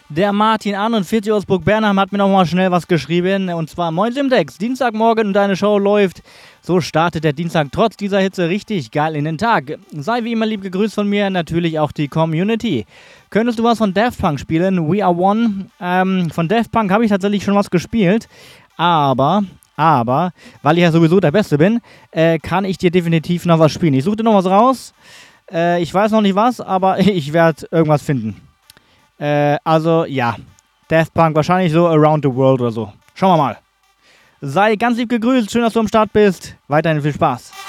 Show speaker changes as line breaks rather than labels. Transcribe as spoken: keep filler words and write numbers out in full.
Der Martin einundvierzig aus Burg-Bernheim hat mir noch mal schnell was geschrieben. Und zwar: Moin Simtex, Dienstagmorgen und deine Show läuft. So startet der Dienstag trotz dieser Hitze richtig geil in den Tag. Sei wie immer lieb gegrüßt von mir, natürlich auch die Community. Könntest du was von Daft Punk spielen? We Are One. Ähm, von Daft Punk habe ich tatsächlich schon was gespielt. Aber, aber, weil ich ja sowieso der Beste bin, äh, kann ich dir definitiv noch was spielen. Ich suche dir noch was raus. Äh, ich weiß noch nicht was, aber ich werde irgendwas finden. Äh, also, ja. Daft Punk, wahrscheinlich so Around the World oder so. Schauen wir mal. Sei ganz lieb gegrüßt, schön, dass du am Start bist. Weiterhin viel Spaß.